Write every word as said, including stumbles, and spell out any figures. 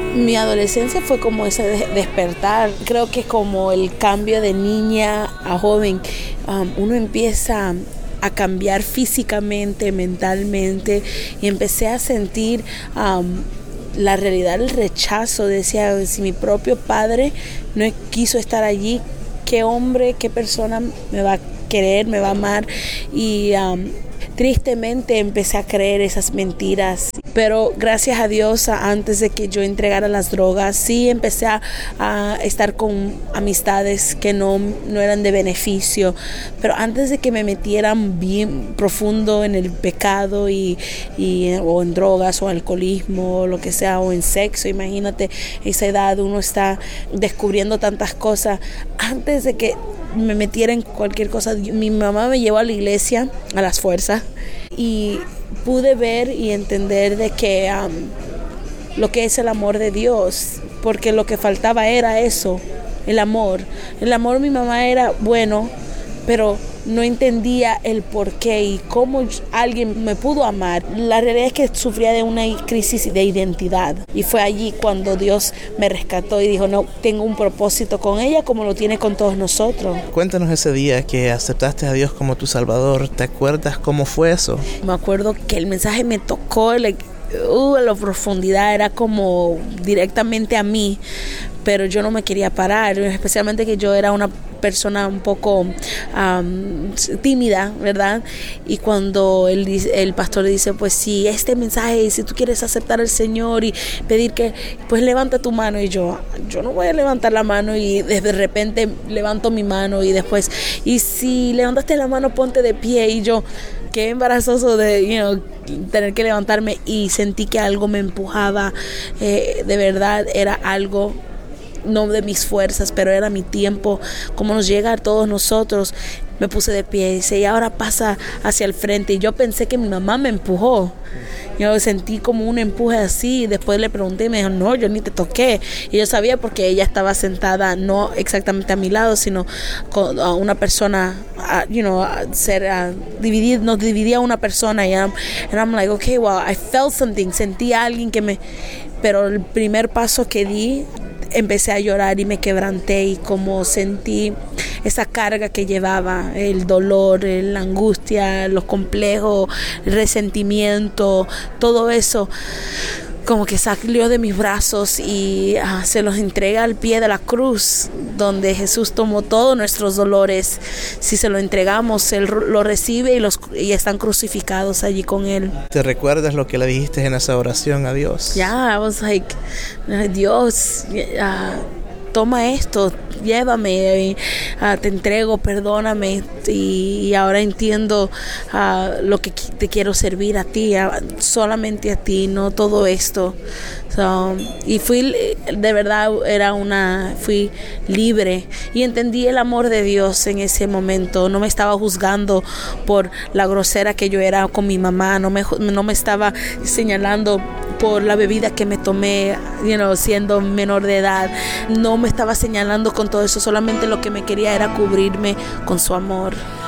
Mi adolescencia fue como ese de- despertar, creo que como el cambio de niña a joven, um, uno empieza a cambiar físicamente, mentalmente, y empecé a sentir um, la realidad, el rechazo. Decía, si mi propio padre no quiso estar allí, ¿qué hombre, qué persona me va a querer, me va a amar? Y um, tristemente empecé a creer esas mentiras. Pero gracias a Dios, antes de que yo entregara las drogas, sí empecé a, a estar con amistades que no, no eran de beneficio. Pero antes de que me metieran bien profundo en el pecado y, y, o en drogas o alcoholismo o lo que sea, o en sexo, imagínate, esa edad uno está descubriendo tantas cosas. Antes de que me metiera en cualquier cosa, mi mamá me llevó a la iglesia a las fuerzas y pude ver y entender de que um, lo que es el amor de Dios, porque lo que faltaba era eso, el amor. El amor de mi mamá era bueno, pero no entendía el por qué y cómo alguien me pudo amar. La realidad es que sufría de una crisis de identidad y fue allí cuando Dios me rescató y dijo, no, tengo un propósito con ella como lo tiene con todos nosotros. Cuéntanos ese día que aceptaste a Dios como tu Salvador. ¿Te acuerdas cómo fue eso? Me acuerdo que el mensaje me tocó, like, uh, a la profundidad, era como directamente a mí, pero yo no me quería parar, especialmente que yo era una persona un poco um, tímida, ¿verdad? Y cuando el, el pastor dice, pues si este mensaje, si tú quieres aceptar al Señor y pedir que, pues levanta tu mano, y yo, yo no voy a levantar la mano, y de repente levanto mi mano y después, y si levantaste la mano, ponte de pie, y yo, qué embarazoso de, you know, tener que levantarme, y sentí que algo me empujaba, eh, de verdad era algo no de mis fuerzas, pero era mi tiempo, como nos llega a todos nosotros. Me puse de pie y dice, y ahora pasa hacia el frente. Y yo pensé que mi mamá me empujó. Yo sentí como un empuje así. Y después le pregunté y me dijo, no, yo ni te toqué. Y yo sabía porque ella estaba sentada, no exactamente a mi lado, sino con uh, una persona, uh, you know, uh, ser, uh, dividir, nos dividía una persona. Y I'm, and I'm like, okay, well, I felt something. Sentí a alguien que me... Pero el primer paso que di, empecé a llorar y me quebranté, y como sentí esa carga que llevaba, el dolor, la angustia, los complejos, el resentimiento, todo eso como que salió de mis brazos y uh, se los entrega al pie de la cruz, donde Jesús tomó todos nuestros dolores. Si se lo entregamos, Él lo recibe y, los, y están crucificados allí con Él. ¿Te recuerdas lo que le dijiste en esa oración a Dios? Yeah, I was like, Dios, uh, toma esto, llévame, uh, te entrego, perdóname, y, y ahora entiendo uh, lo que te quiero servir a ti, uh, solamente a ti, no todo esto. So, y fui, de verdad, era una, fui libre y entendí el amor de Dios en ese momento. No me estaba juzgando por la grosera que yo era con mi mamá, no me, no me estaba señalando por la bebida que me tomé, you know, siendo menor de edad. No me estaba señalando con todo eso, solamente lo que me quería era cubrirme con su amor.